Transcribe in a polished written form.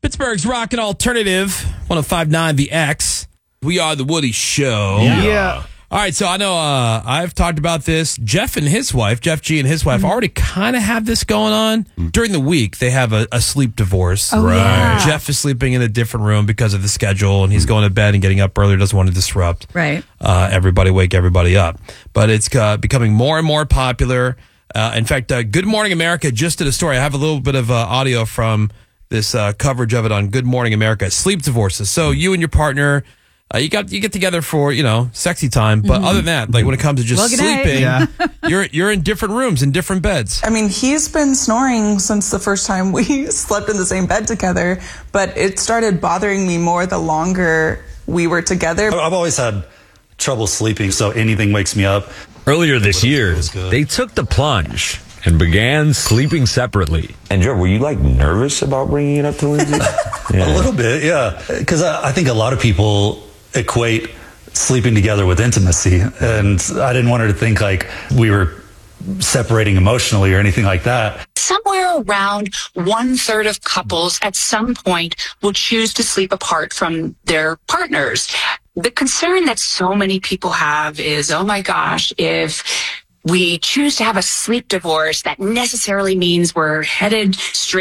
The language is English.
Pittsburgh's Rock and Alternative, 105.9 The X. We are the Woody Show. Yeah. All right, so I know I've talked about this. Jeff G and his wife, already kind of have this going on. During the week, they have a sleep divorce. Oh, right. Yeah. Jeff is sleeping in a different room because of the schedule, and he's going to bed and getting up earlier, doesn't want to disrupt. Right. Wake everybody up. But it's becoming more and more popular. In fact, Good Morning America just did a story. I have a little bit of audio from this coverage of it on Good Morning America. Sleep divorces. So you and your partner, you get together for, sexy time. But other than that, like when it comes to just sleeping, you're in different rooms, in different beds. I mean, he's been snoring since the first time we slept in the same bed together. But it started bothering me more the longer we were together. I've always had trouble sleeping, so anything wakes me up. Earlier this year, they took the plunge and began sleeping separately. And Joe, were you nervous about bringing it up to Lindsay? A little bit, yeah. Because I think a lot of people equate sleeping together with intimacy. And I didn't want her to think we were separating emotionally or anything like that. Somewhere around 1/3 of couples at some point will choose to sleep apart from their partners. The concern that so many people have is, oh my gosh, if we choose to have a sleep divorce, that necessarily means we're headed straight